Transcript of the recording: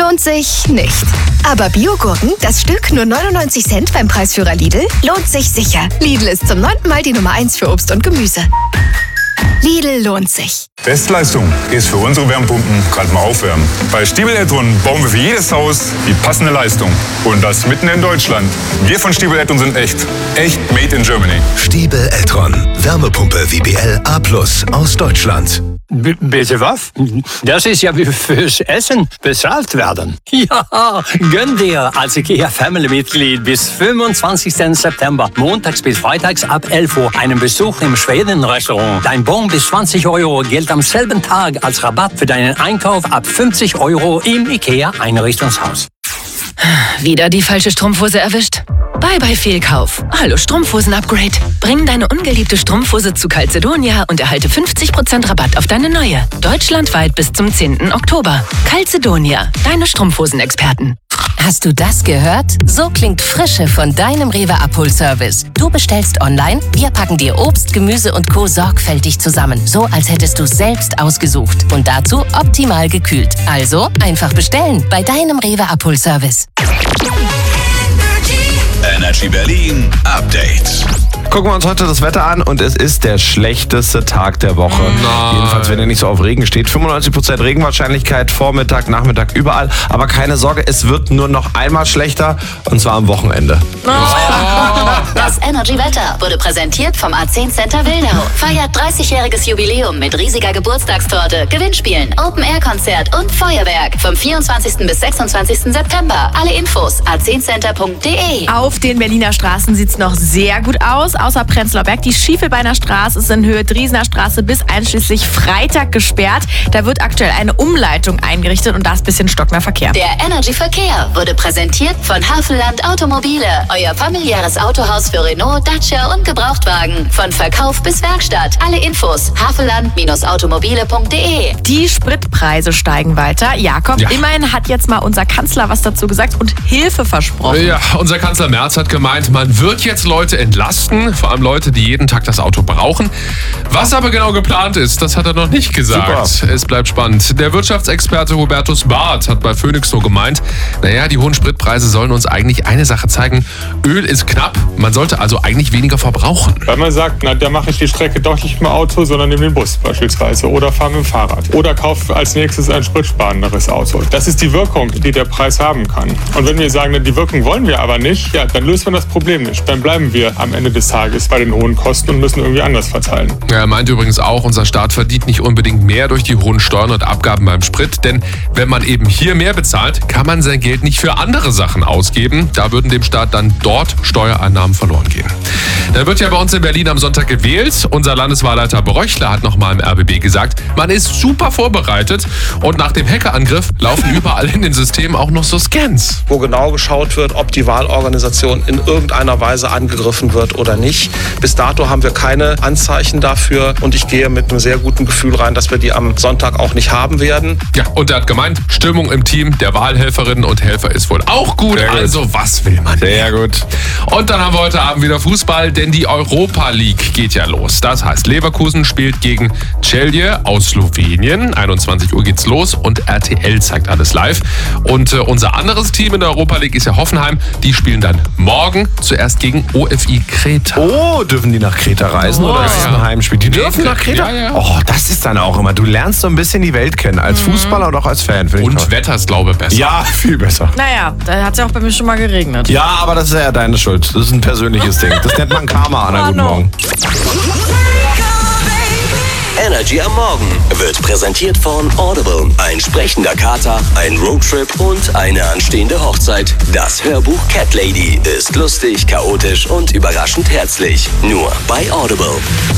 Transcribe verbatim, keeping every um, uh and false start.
lohnt sich nicht. Aber Biogurken, das Stück nur neunundneunzig Cent beim Preisführer Lidl, lohnt sich sicher. Lidl ist zum neunten Mal die Nummer eins für Obst und Gemüse. Lidl lohnt sich. Bestleistung ist für unsere Wärmepumpen gerade mal aufwärmen. Bei Stiebel Eltron bauen wir für jedes Haus die passende Leistung. Und das mitten in Deutschland. Wir von Stiebel Eltron sind echt. Echt made in Germany. Stiebel Eltron. Wärmepumpe W B L A plus aus Deutschland. B- bitte was? Das ist ja wie fürs Essen bezahlt werden. Ja, gönn dir als IKEA Family-Mitglied bis fünfundzwanzigsten September, montags bis freitags ab elf Uhr, einen Besuch im Schweden-Restaurant. Dein Bon bis zwanzig Euro gilt am selben Tag als Rabatt für deinen Einkauf ab fünfzig Euro im IKEA-Einrichtungshaus. Wieder die falsche Strumpfhose erwischt? Bye bye Fehlkauf. Hallo Strumpfhosen-Upgrade. Bring deine ungeliebte Strumpfhose zu Calzedonia und erhalte fünfzig Prozent Rabatt auf deine neue. Deutschlandweit bis zum zehnten Oktober. Calzedonia, deine Strumpfhosen-Experten. Hast du das gehört? So klingt Frische von deinem Rewe-Abholservice. Du bestellst online, wir packen dir Obst, Gemüse und Co. sorgfältig zusammen. So, als hättest du selbst ausgesucht. Und dazu optimal gekühlt. Also einfach bestellen bei deinem Rewe-Abholservice. Energy Berlin Update. Gucken wir uns heute das Wetter an und es ist der schlechteste Tag der Woche. Nein. Jedenfalls, wenn ihr nicht so auf Regen steht. fünfundneunzig Prozent Regenwahrscheinlichkeit, Vormittag, Nachmittag, überall. Aber keine Sorge, es wird nur noch einmal schlechter und zwar am Wochenende. Das Energy Wetter wurde präsentiert vom A zehn Center Wildau. Feiert dreißigjähriges Jubiläum mit riesiger Geburtstagstorte, Gewinnspielen, Open-Air-Konzert und Feuerwerk. Vom vierundzwanzigsten bis sechsundzwanzigsten September. Alle Infos a zehn center punkt de. Auf den Berliner Straßen sieht es noch sehr gut aus, außer Prenzlauer Berg. Die Schiefelbeiner Straße ist in Höhe Driesener Straße bis einschließlich Freitag gesperrt. Da wird aktuell eine Umleitung eingerichtet und da ist ein bisschen stockender Verkehr. Der Energy Verkehr wurde präsentiert von Havelland Automobile. Euer familiäres Autohaus für Renault, Dacia und Gebrauchtwagen. Von Verkauf bis Werkstatt. Alle Infos havelland automobile punkt de. Die Spritpreise steigen weiter. Jakob, Ja. immerhin hat jetzt mal unser Kanzler was dazu gesagt und Hilfe versprochen. Ja, unser Kanzler Merz hat gemeint, man wird jetzt Leute entlasten, vor allem Leute, die jeden Tag das Auto brauchen. Was aber genau geplant ist, das hat er noch nicht gesagt. Super. Es bleibt spannend. Der Wirtschaftsexperte Hubertus Barth hat bei Phoenix so gemeint, naja, die hohen Spritpreise sollen uns eigentlich eine Sache zeigen. Öl ist knapp, man sollte also eigentlich weniger verbrauchen. Weil man sagt, na, da mache ich die Strecke doch nicht mit dem Auto, sondern nehme den Bus beispielsweise. Oder fahre mit dem Fahrrad. Oder kaufe als nächstes ein spritsparenderes Auto. Das ist die Wirkung, die der Preis haben kann. Und wenn wir sagen, na, die Wirkung wollen wir aber nicht, ja, dann lösen wir das Problem nicht. Dann bleiben wir am Ende des Tages bei den hohen Kosten und müssen irgendwie anders verteilen. Er meint übrigens auch, unser Staat verdient nicht unbedingt mehr durch die hohen Steuern und Abgaben beim Sprit, denn wenn man eben hier mehr bezahlt, kann man sein Geld nicht für andere Sachen ausgeben. Da würden dem Staat dann dort Steuereinnahmen verloren gehen. Da wird ja bei uns in Berlin am Sonntag gewählt. Unser Landeswahlleiter Bröchler hat nochmal im R B B gesagt, man ist super vorbereitet und nach dem Hackerangriff laufen überall in den Systemen auch noch so Scans. Wo genau geschaut wird, ob die Wahlorganisation in irgendeiner Weise angegriffen wird oder nicht. Bis dato haben wir keine Anzeichen dafür und ich gehe mit einem sehr guten Gefühl rein, dass wir die am Sonntag auch nicht haben werden. Ja, und er hat gemeint, Stimmung im Team der Wahlhelferinnen und Helfer ist wohl auch gut. Sehr gut. Also was will man? Sehr gut. Und dann haben wir heute Abend wieder Fußball, denn die Europa League geht ja los. Das heißt, Leverkusen spielt gegen Celje aus Slowenien. einundzwanzig Uhr geht's los und R T L zeigt alles live. Und äh, unser anderes Team in der Europa League ist ja Hoffenheim. Die spielen dann morgen zuerst gegen O F I Kreta. Oh, dürfen die nach Kreta reisen oder ist das ja. ein Heimspiel? Die dürfen Nee, nach Kreta? ja, ja. Oh, das ist dann auch immer. Du lernst so ein bisschen die Welt kennen, als Fußballer und auch als Fan. Finde ich Und toll. Wetter ist, glaube ich, besser. Ja, viel besser. Naja, da hat es ja auch bei mir schon mal geregnet. Ja, aber das ist ja deine Schuld. Das ist ein persönliches Ding. Das nennt man Karma, Anna. Guten Morgen. Energy am Morgen wird präsentiert von Audible. Ein sprechender Kater, ein Roadtrip und eine anstehende Hochzeit. Das Hörbuch Cat Lady ist lustig, chaotisch und überraschend herzlich. Nur bei Audible.